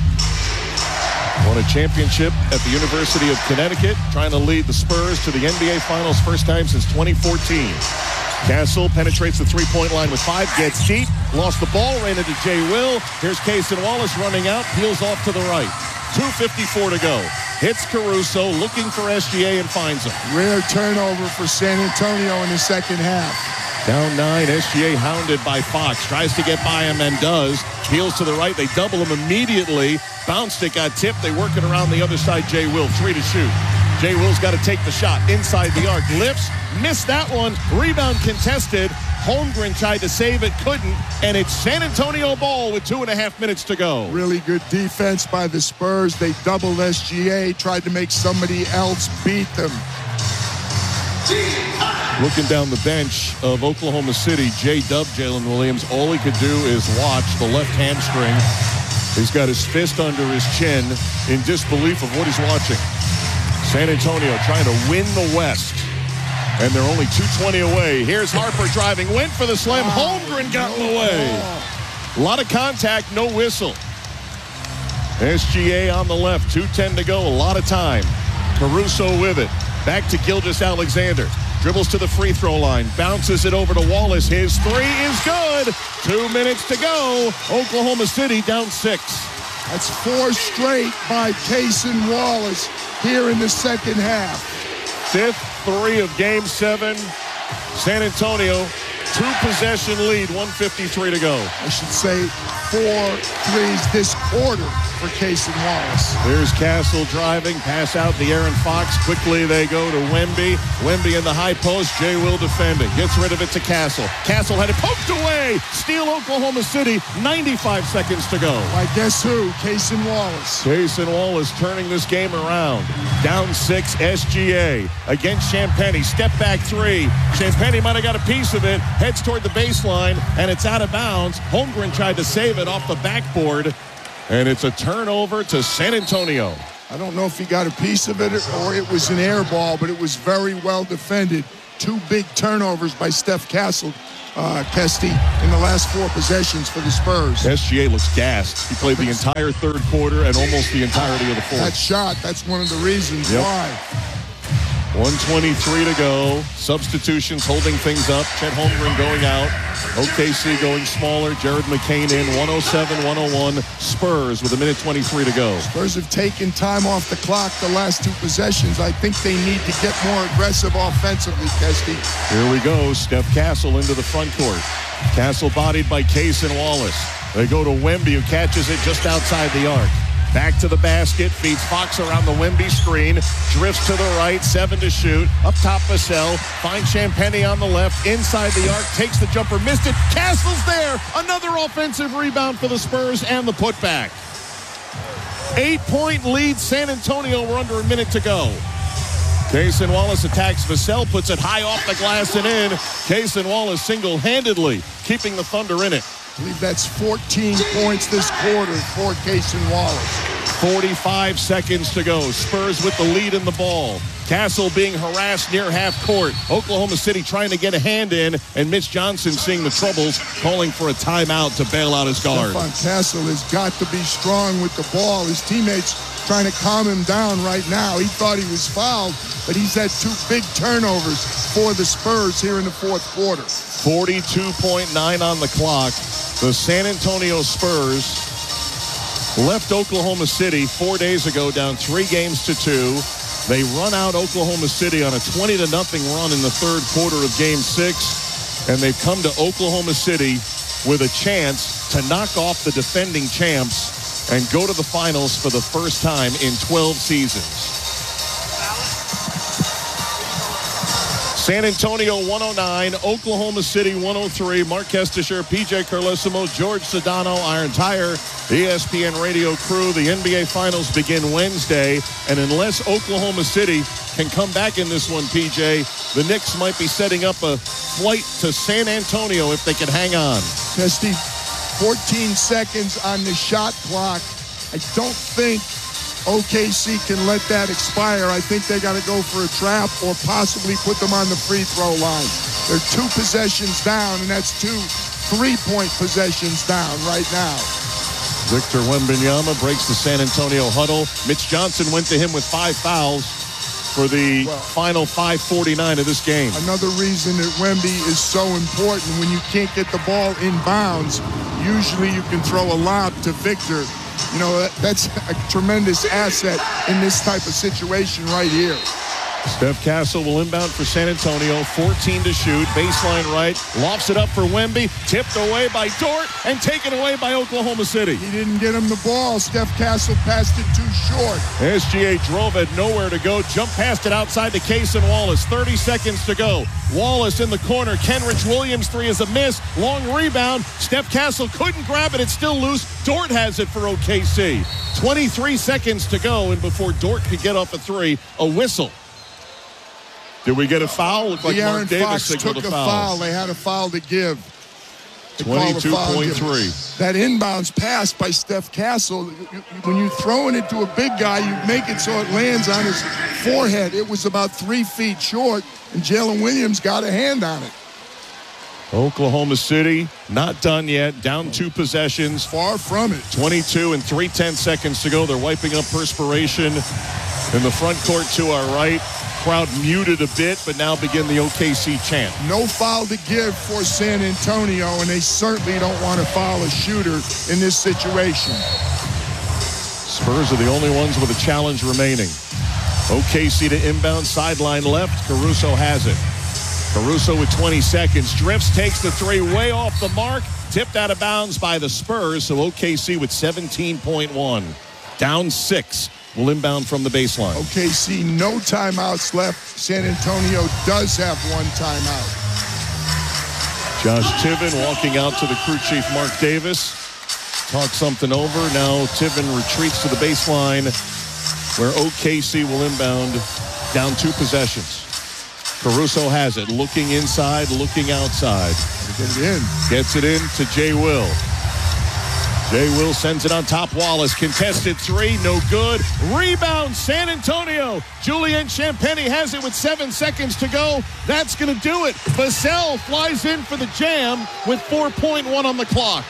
Won a championship at the University of Connecticut, trying to lead the Spurs to the NBA Finals first time since 2014. Castle penetrates the 3-point line with 5, gets deep, lost the ball, ran into Jay Will. Here's Cason Wallace running out, peels off to the right. 2:54 to go. Hits Caruso, looking for SGA, and finds him. Rare turnover for San Antonio in the second half. Down 9, SGA hounded by Fox. Tries to get by him and does. Peels to the right. They double him immediately. Bounced it, got tipped. They work it around the other side. Jay Will, 3 to shoot. Jay Will's got to take the shot inside the arc. Lifts, missed that one. Rebound contested. Holmgren tried to save it, couldn't. And it's San Antonio ball with 2.5 minutes to go. Really good defense by the Spurs. They doubled SGA, tried to make somebody else beat them. Looking down the bench of Oklahoma City, J-Dub Jalen Williams, all he could do is watch the left hamstring. He's got his fist under his chin in disbelief of what he's watching. San Antonio trying to win the West, and they're only 2:20 away. Here's Harper driving, went for the slam. Holmgren got in the way. A lot of contact, no whistle. SGA on the left, 2:10 to go, a lot of time. Caruso with it. Back to Gilgeous-Alexander. Dribbles to the free throw line. Bounces it over to Wallace. His 3 is good. 2 minutes to go. Oklahoma City down 6. That's 4 straight by Cason Wallace here in the second half. 5th 3 of Game 7. San Antonio, 2-possession lead, 1:53 to go. I should say 4 threes this quarter for Cason Wallace. Here's Castle driving, pass out to Aaron Fox. Quickly they go to Wemby. Wemby in the high post, Jay Will defending. Gets rid of it to Castle. Castle had it poked away. Steal Oklahoma City, 95 seconds to go. By guess who? Cason Wallace. Cason Wallace turning this game around. Down 6, SGA against Champagnie. Step back 3. Champagnie might have got a piece of it. Heads toward the baseline, and it's out of bounds. Holmgren tried to save save it off the backboard. And it's a turnover to San Antonio. I don't know if he got a piece of it or it was an air ball, but it was very well defended. 2 big turnovers by Steph Castle, Kesty, in the last 4 possessions for the Spurs. SGA looks gassed. He played the entire third quarter and almost the entirety of the fourth. That shot, that's one of the reasons why. 1:23 to go. Substitutions holding things up. Chet Holmgren going out. OKC going smaller. Jared McCain in. 107-101. Spurs with 1:23 to go. Spurs have taken time off the clock the last 2 possessions. I think they need to get more aggressive offensively, Kesty. Here we go. Steph Castle into the front court. Castle bodied by Cason Wallace. They go to Wemby, who catches it just outside the arc. Back to the basket, feeds Fox around the Wemby screen, drifts to the right, 7 to shoot. Up top, Vassell, finds Champagnie on the left, inside the arc, takes the jumper, missed it. Castle's there. Another offensive rebound for the Spurs and the putback. 8-point lead, San Antonio. We're under a minute to go. Cason Wallace attacks Vassell, puts it high off the glass and in. Cason Wallace single-handedly keeping the Thunder in it. I believe that's 14 points this quarter for Cason Wallace. 45 seconds to go. Spurs with the lead in the ball. Castle being harassed near half court. Oklahoma City trying to get a hand in, and Mitch Johnson seeing the troubles, calling for a timeout to bail out his guard. Stephon Castle has got to be strong with the ball. His teammates trying to calm him down right now. He thought he was fouled, but he's had 2 big turnovers for the Spurs here in the fourth quarter. 42.9 on the clock. The San Antonio Spurs left Oklahoma City 4 days ago down 3-2. They run out Oklahoma City on a 20-0 run in the third quarter of Game 6, and they've come to Oklahoma City with a chance to knock off the defending champs and go to the finals for the first time in 12 seasons. San Antonio 109, Oklahoma City 103. Mark Kestisher, PJ Carlesimo, George Sedano, our entire ESPN radio crew. The NBA Finals begin Wednesday, and unless Oklahoma City can come back in this one, PJ, the Knicks might be setting up a flight to San Antonio if they can hang on. Kesty, 14 seconds on the shot clock. I don't think OKC can let that expire. I think they got to go for a trap or possibly put them on the free throw line. They're 2 possessions down, and that's 2 3-point possessions down right now. Victor Wembanyama breaks the San Antonio huddle. Mitch Johnson went to him with 5 fouls for the final 5:49 of this game. Another reason that Wemby is so important, when you can't get the ball in bounds, usually you can throw a lob to Victor. You know, that's a tremendous asset in this type of situation right here. Steph Castle will inbound for San Antonio. 14 to shoot. Baseline right. Lofts it up for Wemby. Tipped away by Dort and taken away by Oklahoma City. He didn't get him the ball. Steph Castle passed it too short. SGA drove it, nowhere to go. Jump past it outside to Cason Wallace. 30 seconds to go. Wallace in the corner. Kenrich Williams, 3 is a miss. Long rebound. Steph Castle couldn't grab it. It's still loose. Dort has it for OKC. 23 seconds to go, and before Dort could get off a 3, a whistle. Did we get a foul? Looked like Mark Davis signaled took a a foul. They had a foul to give. 22.3. That inbounds pass by Steph Castle, when you're throwing it to a big guy, you make it so it lands on his forehead. It was about 3 feet short, and Jalen Williams got a hand on it. Oklahoma City not done yet. Down 2 possessions. Far from it. 22 and 3/10 seconds to go. They're wiping up perspiration in the front court to our right. Crowd muted a bit, but now begin the OKC chant. No foul to give for San Antonio, and they certainly don't want to foul a shooter in this situation. Spurs are the only ones with a challenge remaining. OKC to inbound, sideline left. Caruso has it. Caruso with 20 seconds. Drifts, takes the 3 way off the mark. Tipped out of bounds by the Spurs, so OKC with 17.1. Down 6. Will inbound from the baseline. OKC, no timeouts left. San Antonio does have 1 timeout. Josh Tiven walking out to the crew chief, Mark Davis. Talk something over. Now Tiven retreats to the baseline where OKC will inbound down 2 possessions. Caruso has it. Looking inside, looking outside. Get it in. Gets it in to Jay Will. Jay Will sends it on top. Wallace contested three, no good. Rebound, San Antonio. Julian Champagnie has it with 7 seconds to go. That's going to do it. Vassell flies in for the jam with 4.1 on the clock.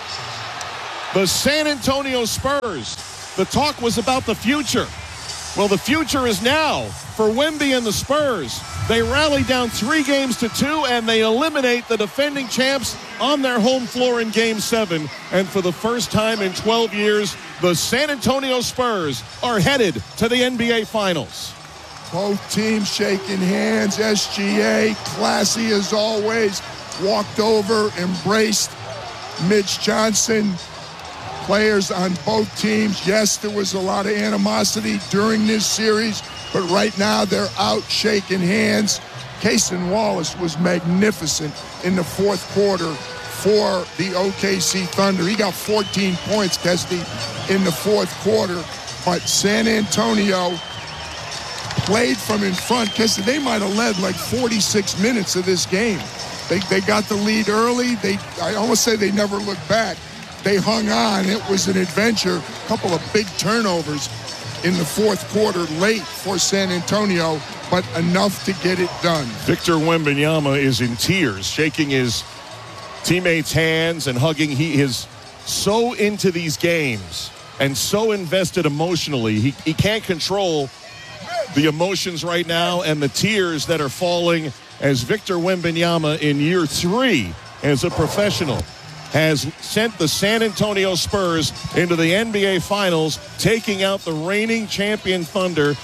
The San Antonio Spurs. The talk was about the future. Well, the future is now for Wemby and the Spurs. They rally down 3-2, and they eliminate the defending champs on their home floor in Game 7. And for the first time in 12 years, the San Antonio Spurs are headed to the NBA Finals. Both teams shaking hands. SGA, classy as always, walked over, embraced Mitch Johnson. Players on both teams. Yes, there was a lot of animosity during this series, but right now they're out shaking hands. Cason Wallace was magnificent in the fourth quarter for the OKC Thunder. He got 14 points, Kesty, in the fourth quarter, but San Antonio played from in front. Kesty, they might have led like 46 minutes of this game. They got the lead early. I almost say they never looked back. They hung on. It was an adventure. A couple of big turnovers in the fourth quarter late for San Antonio, but enough to get it done. Victor Wembanyama is in tears, shaking his teammates' hands and hugging. He is so into these games and so invested emotionally. He can't control the emotions right now and the tears that are falling as Victor Wembanyama in year 3 as a professional has sent the San Antonio Spurs into the NBA Finals, taking out the reigning champion Thunder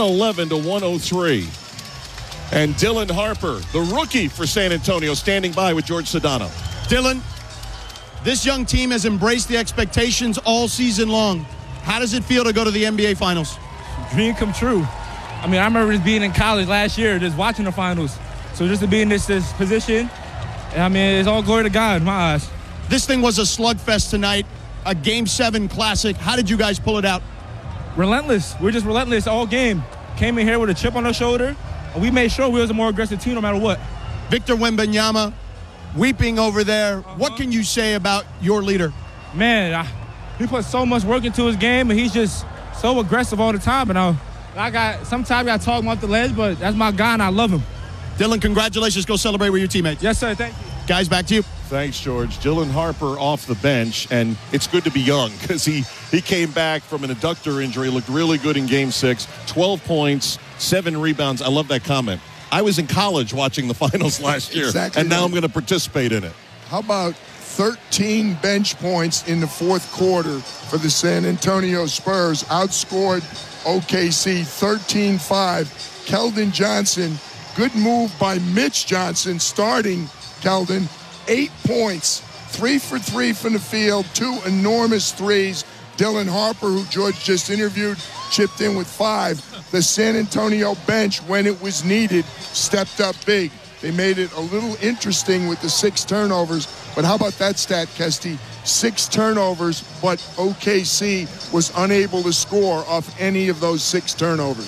111-103. And Dylan Harper, the rookie for San Antonio, standing by with George Sedano. Dylan, this young team has embraced the expectations all season long. How does it feel to go to the NBA Finals? Dream come true. I mean, I remember just being in college last year, just watching the finals. So just to be in this position, I mean, it's all glory to God in my eyes. This thing was a slugfest tonight, a Game 7 classic. How did you guys pull it out? Relentless. We're just relentless all game. Came in here with a chip on our shoulder, and we made sure we was a more aggressive team no matter what. Victor Wembanyama weeping over there. What can you say about your leader? Man, he put so much work into his game, and he's just so aggressive all the time. And sometimes I talk him off the ledge, but that's my guy, and I love him. Dylan, congratulations. Go celebrate with your teammates. Yes, sir. Thank you. Guys, back to you. Thanks, George. Dylan Harper off the bench, and it's good to be young because he came back from an adductor injury, looked really good in Game 6, 12 points, 7 rebounds. I love that comment. I was in college watching the finals last year, exactly and now right. I'm going to participate in it. How about 13 bench points in the fourth quarter for the San Antonio Spurs? Outscored OKC 13-5. Keldon Johnson, good move by Mitch Johnson, starting Keldon. 8 points, 3 for 3 from the field, 2 enormous threes. Dylan Harper, who George just interviewed, chipped in with 5. The San Antonio bench, when it was needed, stepped up big. They made it a little interesting with the 6 turnovers, but how about that stat, Kesty? 6 turnovers, but OKC was unable to score off any of those 6 turnovers.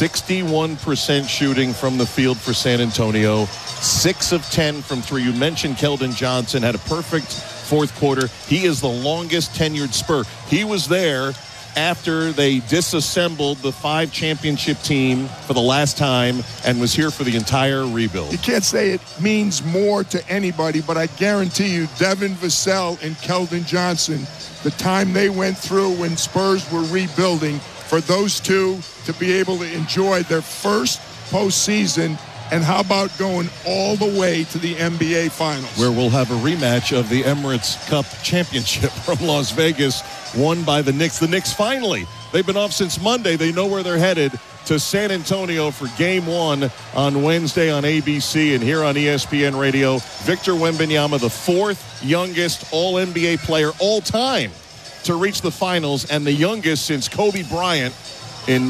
61% shooting from the field for San Antonio. 6 of 10 from 3. You mentioned Keldon Johnson had a perfect fourth quarter. He is the longest tenured Spur. He was there after they disassembled the 5 championship team for the last time and was here for the entire rebuild. You can't say it means more to anybody, but I guarantee you Devin Vassell and Keldon Johnson, the time they went through when Spurs were rebuilding, for those two to be able to enjoy their first postseason. And how about going all the way to the NBA Finals? Where we'll have a rematch of the Emirates Cup Championship from Las Vegas, won by the Knicks. The Knicks finally, they've been off since Monday. They know where they're headed, to San Antonio for Game 1 on Wednesday on ABC and here on ESPN Radio. Victor Wembanyama, the 4th youngest All-NBA player all time to reach the finals, and the youngest since Kobe Bryant in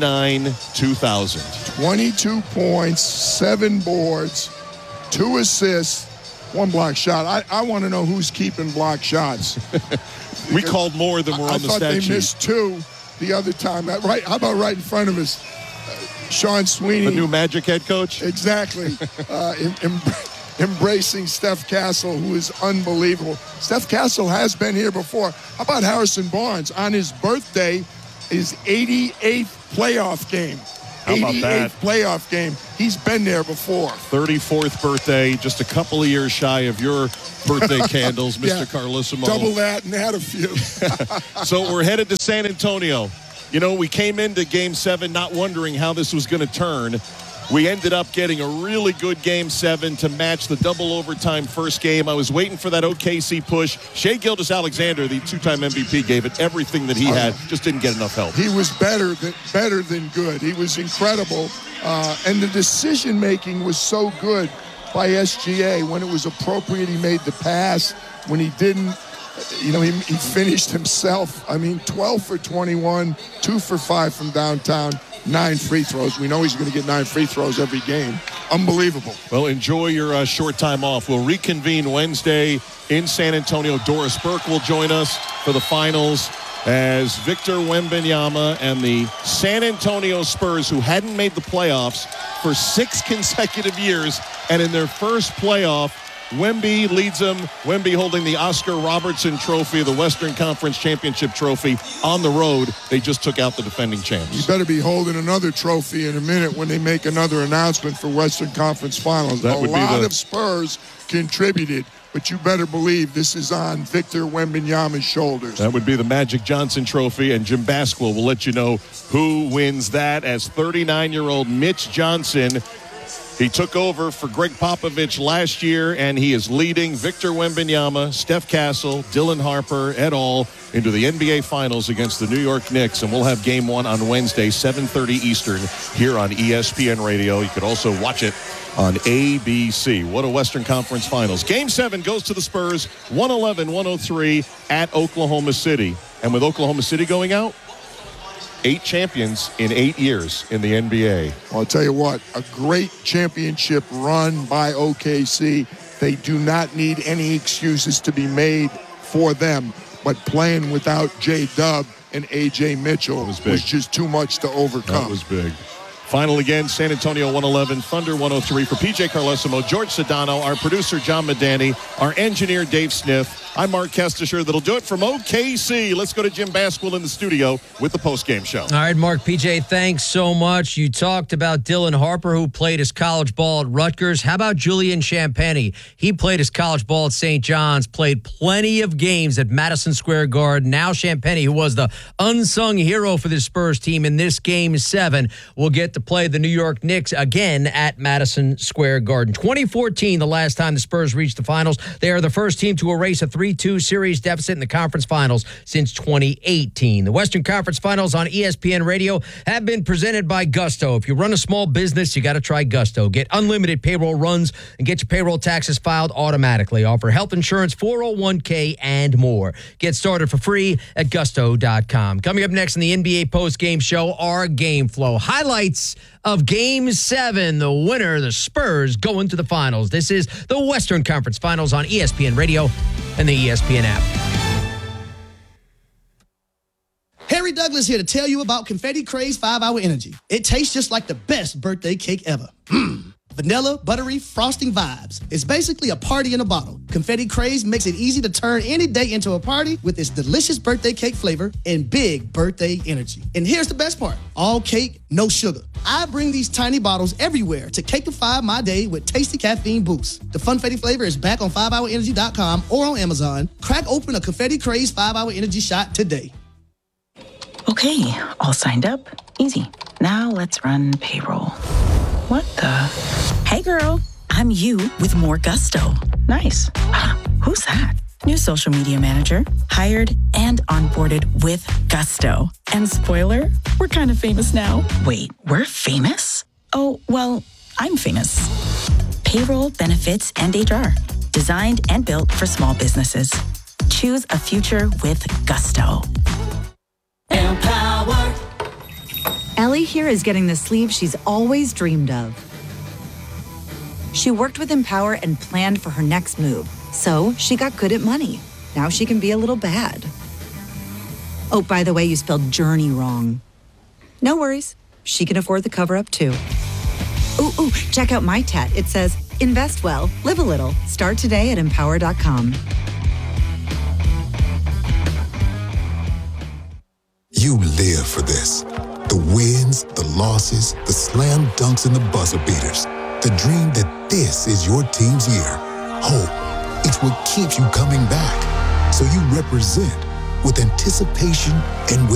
99-2000. 22 points, 7 boards, 2 assists, 1 block shot. I want to know who's keeping block shots. We called more than we're on the stat sheet. I thought they missed 2 the other time. Right? How about right in front of us? Sean Sweeney. The new Magic head coach? Exactly. embracing Steph Castle, who is unbelievable. Steph Castle has been here before. How about Harrison Barnes? On his birthday, his 88th playoff game. How about that? 88th playoff game. He's been there before. 34th birthday, just a couple of years shy of your birthday candles, Mr. Yeah, Carlissimo. double that and had a few. So we're headed to San Antonio. You know, we came into Game 7 not wondering how this was going to turn. We ended up getting a really good Game 7 to match the double overtime first game. I was waiting for that OKC push. Shai Gilgeous-Alexander, the two-time MVP, gave it everything that he had, just didn't get enough help. He was better than good. He was incredible. And the decision-making was so good by SGA. When it was appropriate, he made the pass. When he didn't, you know, he finished himself. I mean, 12 for 21, 2 for 5 from downtown. 9 free throws. We know he's going to get 9 free throws every game. Unbelievable. Well, enjoy your short time off. We'll reconvene Wednesday in San Antonio. Doris Burke will join us for the finals as Victor Wembanyama and the San Antonio Spurs, who hadn't made the playoffs for 6 consecutive years, and in their first playoff, Wemby leads them. Wemby holding the Oscar Robertson Trophy, the Western Conference Championship Trophy, on the road. They just took out the defending champs. You better be holding another trophy in a minute when they make another announcement for Western Conference Finals. A lot of Spurs contributed, but you better believe this is on Victor Wembanyama's shoulders. That would be the Magic Johnson Trophy, and Jim Basquill will let you know who wins that as 39-year-old Mitch Johnson. He took over for Greg Popovich last year, and he is leading Victor Wembanyama, Steph Castle, Dylan Harper, et al. Into the NBA Finals against the New York Knicks. And we'll have Game 1 on Wednesday, 7:30 Eastern, here on ESPN Radio. You could also watch it on ABC. What a Western Conference Finals. Game 7 goes to the Spurs, 111-103 at Oklahoma City. And with Oklahoma City going out, 8 champions in 8 years in the NBA. I'll tell you what, a great championship run by OKC. They do not need any excuses to be made for them, but playing without J-Dub and A.J. Mitchell was just too much to overcome. That was big. Final again, San Antonio 111, Thunder 103. For PJ Carlesimo, George Sedano, our producer John Medani, our engineer Dave Smith, I'm Mark Kestisher. That'll do it from OKC. Let's go to Jim Basquill in the studio with the postgame show. All right, Mark, PJ, thanks so much. You talked about Dylan Harper, who played his college ball at Rutgers. How about Julian Champagnie? He played his college ball at St. John's, played plenty of games at Madison Square Garden. Now Champagnie, who was the unsung hero for the Spurs team in this Game 7, will get to play the New York Knicks again at Madison Square Garden. 2014, the last time the Spurs reached the finals. They are the first team to erase a 3-2 series deficit in the conference finals since 2018. The Western Conference Finals on ESPN Radio have been presented by Gusto. If you run a small business, you got to try Gusto. Get unlimited payroll runs and get your payroll taxes filed automatically. Offer health insurance, 401k, and more. Get started for free at gusto.com. Coming up next in the NBA postgame show, our game flow. Highlights of Game 7. The winner, the Spurs, going to the finals. This is the Western Conference Finals on ESPN Radio and the ESPN app. Harry Douglas here to tell you about Confetti Craze 5-Hour Energy. It tastes just like the best birthday cake ever. Vanilla, buttery, frosting vibes. It's basically a party in a bottle. Confetti Craze makes it easy to turn any day into a party with its delicious birthday cake flavor and big birthday energy. And here's the best part. All cake, no sugar. I bring these tiny bottles everywhere to cakeify my day with tasty caffeine boost. The Funfetti flavor is back on 5hourenergy.com or on Amazon. Crack open a Confetti Craze 5-Hour Energy shot today. Okay, all signed up. Easy. Now let's run payroll. What the? Hey girl, I'm you with more gusto. Nice. Who's that? New social media manager, hired and onboarded with Gusto. And spoiler, we're kind of famous now. Wait, we're famous? Oh, well, I'm famous. Payroll, benefits, and HR. Designed and built for small businesses. Choose a future with Gusto. Empower. Ellie here is getting the sleeve she's always dreamed of. She worked with Empower and planned for her next move, so she got good at money. Now she can be a little bad. Oh, by the way, you spelled journey wrong. No worries. She can afford the cover-up, too. Ooh, check out my tat. It says, Invest well, live a little. Start today at empower.com. You live for this. The wins, the losses, the slam dunks, and the buzzer beaters. The dream that this is your team's year. Hope, it's what keeps you coming back. So you represent with anticipation and with